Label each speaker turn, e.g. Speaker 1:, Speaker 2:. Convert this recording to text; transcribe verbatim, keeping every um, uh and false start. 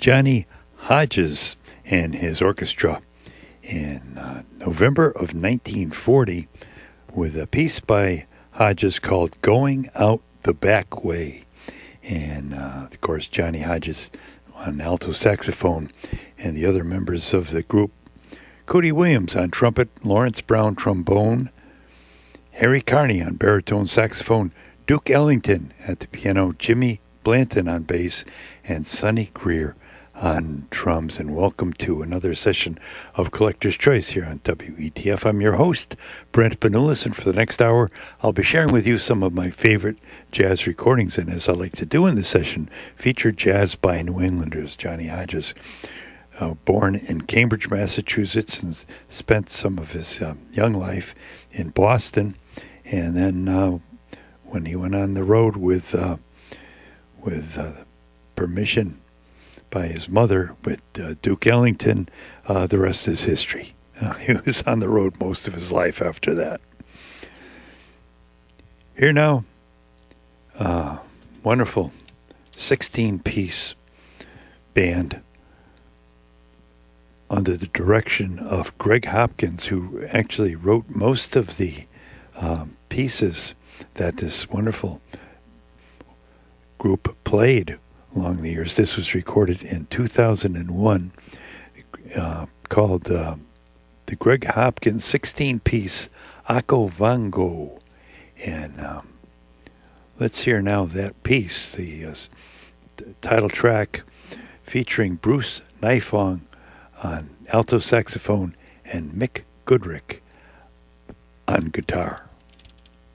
Speaker 1: Johnny Hodges and his orchestra in uh, November of nineteen forty with a piece by Hodges called Going Out the Back Way. And, uh, of course, Johnny Hodges on alto saxophone and the other members of the group, Cody Williams on trumpet, Lawrence Brown trombone, Harry Carney on baritone saxophone, Duke Ellington at the piano, Jimmy Blanton on bass, and Sonny Greer on drums. And welcome to another session of Collector's Choice here on W E T F. I'm your host, Brent Benulis, and for the next hour, I'll be sharing with you some of my favorite jazz recordings, and as I like to do in this session, feature jazz by New Englanders. Johnny Hodges, uh, born in Cambridge, Massachusetts, and spent some of his um, young life in Boston, and then uh, when he went on the road with uh, with uh, permission by his mother with uh, Duke Ellington, uh, the rest is history. Uh, he was on the road most of his life after that. Here now, uh, wonderful sixteen-piece band under the direction of Greg Hopkins, who actually wrote most of the um, pieces that this wonderful group played along the years. This was recorded in two thousand one, uh, called uh, the Greg Hopkins sixteen-piece Ako Vango. And um, let's hear now that piece, the, uh, the title track featuring Bruce Nifong on alto saxophone and Mick Goodrick on guitar.